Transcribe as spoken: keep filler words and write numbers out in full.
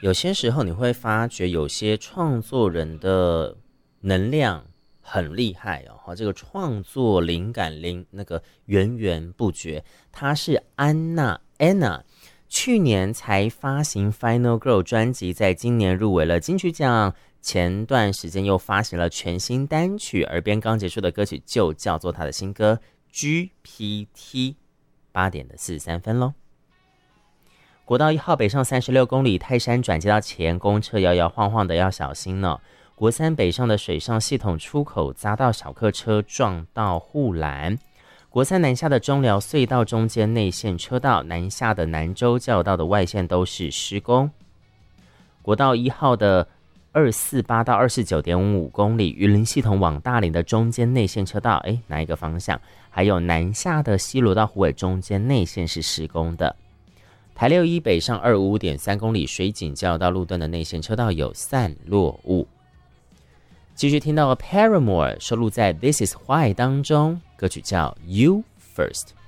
有些时候你会发觉有些创作人的能量很厉害哦，这个创作灵感灵那个源源不绝。她是安娜 Anna， 去年才发行 Final Girl 专辑，在今年入围了金曲奖，前段时间又发行了全新单曲，耳边刚结束的歌曲就叫做她的新歌 G P T。 八点的四十三分咯。国道一号北上三十六公里，泰山转接道前公车摇摇晃晃的，要小心呢。国三北上的水上系统出口匝道小客车撞到护栏，国三南下的中寮隧道中间内线车道，南下的南州交流道的外线都是施工。国道一号的二四八到二四九点五公里，云林系统往大林的中间内线车道，哎，哪一个方向？还有南下的西螺到虎尾中间内线是施工的。台六一北上二五五点三公里，水井交流道路段的内线车道有散落物。继续听到 Paramore 收录在 This Is Why 当中，歌曲叫 You First。